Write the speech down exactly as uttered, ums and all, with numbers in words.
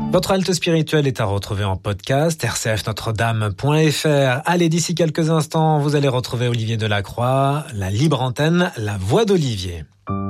Votre halte spirituelle est à retrouver en podcast, r c f notre dame point f r. Allez, d'ici quelques instants, vous allez retrouver Olivier Delacroix, la libre antenne, la voix d'Olivier.